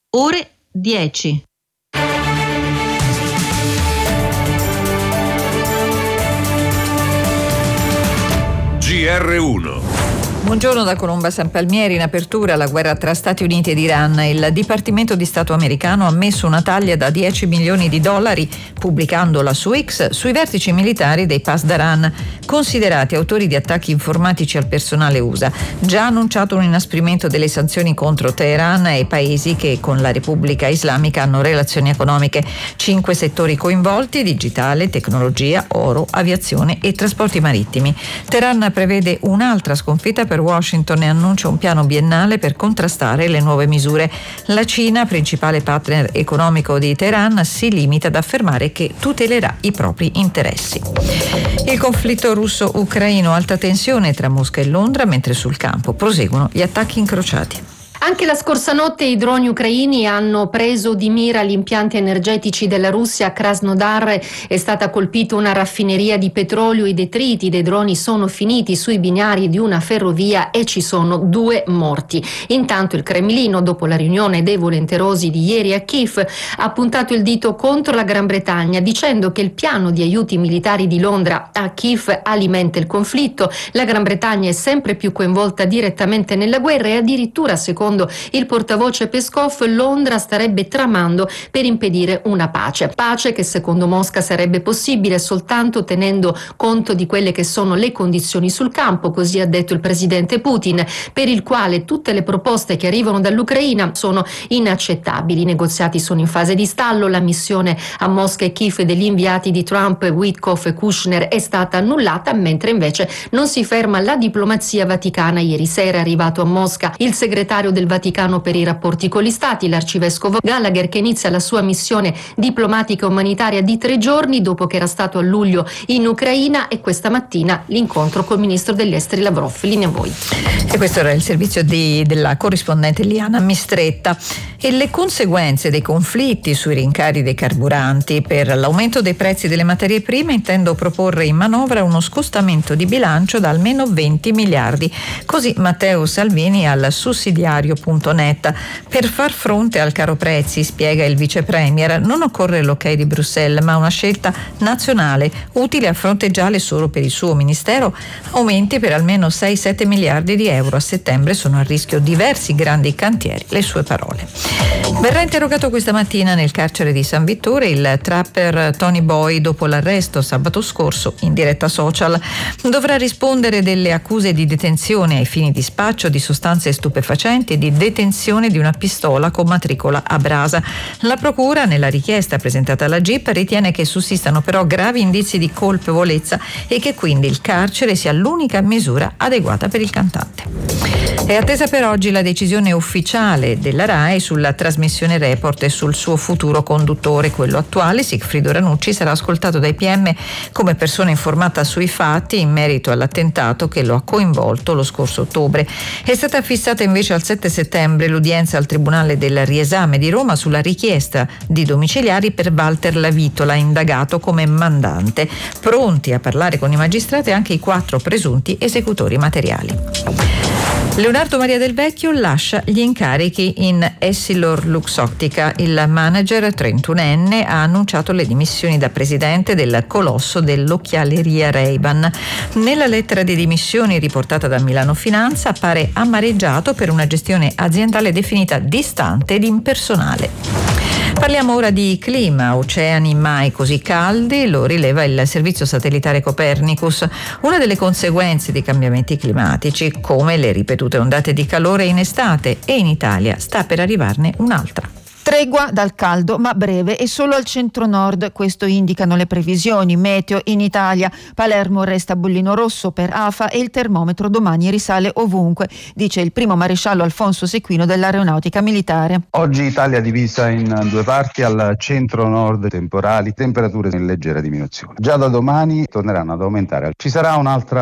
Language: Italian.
ore 10. GR1. Buongiorno da Colomba San Palmieri. In apertura la guerra tra Stati Uniti ed Iran. Il Dipartimento di Stato americano ha messo una taglia da $10 milioni, pubblicandola su X, sui vertici militari dei Pasdaran, considerati autori di attacchi informatici al personale USA. Già annunciato un inasprimento delle sanzioni contro Teheran e paesi che con la Repubblica Islamica hanno relazioni economiche. 5 settori coinvolti: digitale, tecnologia, oro, aviazione e trasporti marittimi. Teheran prevede un'altra sconfitta per Washington e annuncia un piano biennale per contrastare le nuove misure. La Cina, principale partner economico di Teheran, si limita ad affermare che tutelerà i propri interessi. Il conflitto russo-ucraino, alta tensione tra Mosca e Londra, mentre sul campo proseguono gli attacchi incrociati. Anche la scorsa notte i droni ucraini hanno preso di mira gli impianti energetici della Russia. A Krasnodar è stata colpita una raffineria di petrolio. I detriti dei droni sono finiti sui binari di una ferrovia e ci sono 2 morti. Intanto il Cremlino, dopo la riunione dei volenterosi di ieri a Kiev, ha puntato il dito contro la Gran Bretagna, dicendo che il piano di aiuti militari di Londra a Kiev alimenta il conflitto. La Gran Bretagna è sempre più coinvolta direttamente nella guerra e addirittura, secondo il portavoce Peskov, Londra starebbe tramando per impedire una pace che secondo Mosca sarebbe possibile soltanto tenendo conto di quelle che sono le condizioni sul campo, così ha detto il presidente Putin, per il quale tutte le proposte che arrivano dall'Ucraina sono inaccettabili. I negoziati sono in fase di stallo, la missione a Mosca e Kiev degli inviati di Trump, Witkoff e Kushner, è stata annullata, mentre invece non si ferma la diplomazia vaticana. Ieri sera è arrivato a Mosca il segretario del Vaticano per i rapporti con gli stati, l'arcivescovo Gallagher, che inizia la sua missione diplomatica umanitaria di 3 giorni dopo che era stato a luglio in Ucraina, e questa mattina l'incontro col ministro degli esteri Lavrov. Linea a voi. E questo era il servizio della corrispondente Liana Mistretta. E le conseguenze dei conflitti sui rincari dei carburanti. Per l'aumento dei prezzi delle materie prime intendo proporre in manovra uno scostamento di bilancio da almeno 20 miliardi. Così Matteo Salvini al sussidiario.net. Per far fronte al caro prezzi, spiega il vice premier, non occorre l'ok di Bruxelles, ma una scelta nazionale utile a fronteggiare solo per il suo ministero aumenti per almeno 6-7 miliardi di euro. A settembre sono a rischio diversi grandi cantieri, le sue parole. Verrà interrogato questa mattina nel carcere di San Vittore il trapper Tony Boy dopo l'arresto sabato scorso in diretta social. Dovrà rispondere delle accuse di detenzione ai fini di spaccio di sostanze stupefacenti e di detenzione di una pistola con matricola a brasa. La procura, nella richiesta presentata alla GIP, ritiene che sussistano però gravi indizi di colpevolezza e che quindi il carcere sia l'unica misura adeguata per il cantante. È attesa per oggi la decisione ufficiale della RAI sulla trasmissione Report e sul suo futuro conduttore. Quello attuale, Sigfrido Ranucci, sarà ascoltato dai PM come persona informata sui fatti in merito all'attentato che lo ha coinvolto lo scorso ottobre. È stata fissata invece al 7 settembre l'udienza al Tribunale del Riesame di Roma sulla richiesta di domiciliari per Walter Lavitola, indagato come mandante. Pronti a parlare con i magistrati anche i 4 presunti esecutori materiali. Leonardo Maria Del Vecchio lascia gli incarichi in Essilor Luxottica. Il manager 31enne ha annunciato le dimissioni da presidente del colosso dell'occhialeria Ray-Ban. Nella lettera di dimissioni riportata da Milano Finanza appare amareggiato per una gestione aziendale definita distante ed impersonale. Parliamo ora di clima, oceani mai così caldi, lo rileva il servizio satellitare Copernicus. Una delle conseguenze dei cambiamenti climatici, come le ripetute ondate di calore in estate, e in Italia sta per arrivarne un'altra. Tregua dal caldo ma breve e solo al centro-nord, questo indicano le previsioni meteo in Italia. Palermo resta bollino rosso per AFA e il termometro domani risale ovunque, dice il primo maresciallo Alfonso Sequino dell'Aeronautica Militare. Oggi Italia divisa in 2 parti, al centro-nord temporali, temperature in leggera diminuzione. Già da domani torneranno ad aumentare. Ci sarà un'altra